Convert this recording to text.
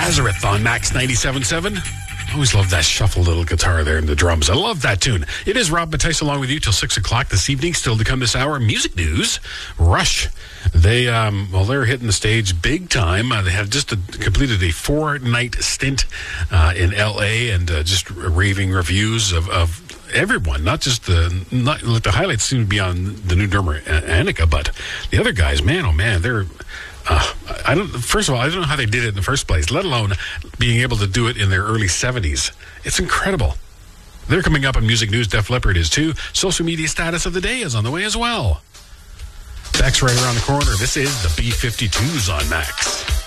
Nazareth on Max 97.7. I always love that shuffle little guitar there and the drums. I love that tune. It is Rob Mattice along with you till 6 o'clock this evening. Still to come this hour, music news. Rush. They're hitting the stage big time. They have just completed a 4-night stint in L.A. and just raving reviews of everyone, not the highlights seem to be on the new drummer Annika, but the other guys, man, oh man, they're I don't know how they did it in the first place, let alone being able to do it in their early 70s. It's incredible. They're coming up on Music News. Def Leppard is too. Social media status of the day is on the way as well. Beck's right around the corner. This is the B-52s on Max.